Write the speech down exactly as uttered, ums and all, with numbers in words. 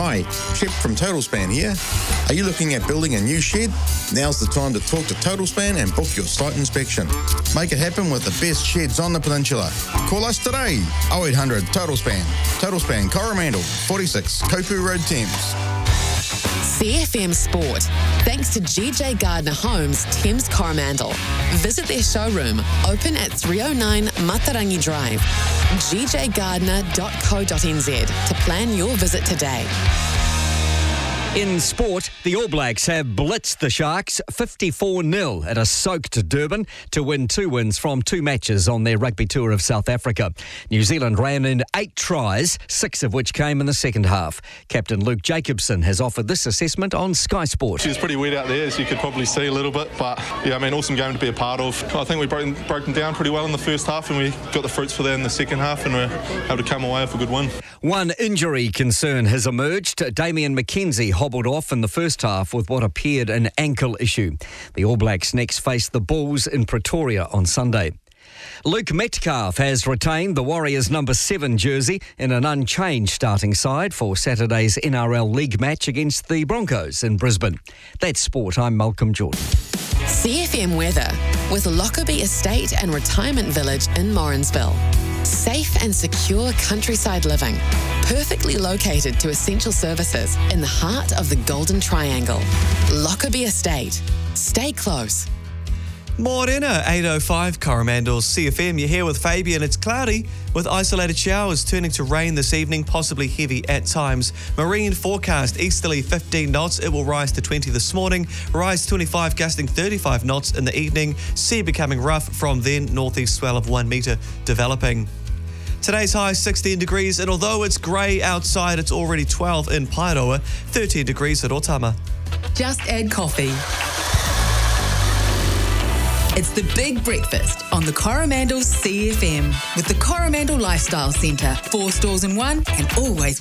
Hi, Chip from TotalSpan here. Are you looking at building a new shed? Now's the time to talk to TotalSpan and book your site inspection. Make it happen with the best sheds on the peninsula. Call us today, oh eight hundred TotalSpan. TotalSpan Coromandel, forty-six Kopu Road, Thames. C F M Sport. Thanks to G J Gardner Homes, Thames Coromandel. Visit their showroom, open at three oh nine Matarangi Drive. g j gardner dot co dot n z to plan your visit today. In sport, the All Blacks have blitzed the Sharks fifty-four nil at a soaked Durban to win two wins from two matches on their rugby tour of South Africa. New Zealand ran in eight tries, six of which came in the second half. Captain Luke Jacobson has offered this assessment on Sky Sport. She was pretty wet out there, as you could probably see a little bit, but yeah, I mean, awesome game to be a part of. I think we broke, broke them down pretty well in the first half, and we got the fruits for that in the second half, and we're able to come away with a good win. One injury concern has emerged. Damian McKenzie hobbled off in the first half with what appeared an ankle issue. The All Blacks next face the Bulls in Pretoria on Sunday. Luke Metcalf has retained the Warriors' number seven jersey in an unchanged starting side for Saturday's N R L League match against the Broncos in Brisbane. That's sport. I'm Malcolm Jordan. C F M weather with Lockerbie Estate and Retirement Village in Morrinsville. Safe and secure countryside living, perfectly located to essential services in the heart of the Golden Triangle. Lockerbie Estate. Stay close. Morena, eight oh five Coromandel's C F M. You're here with Fabian. It's cloudy with isolated showers turning to rain this evening, possibly heavy at times. Marine forecast, easterly fifteen knots. It will rise to twenty this morning. Rise twenty-five, gusting thirty-five knots in the evening. Sea becoming rough from then. Northeast swell of one metre developing. Today's high sixteen degrees, and although it's grey outside, it's already twelve in Paeroa, thirteen degrees at Otama. Just add coffee. It's the Big Breakfast on the Coromandel C F M with the Coromandel Lifestyle Centre. Four stores in one and always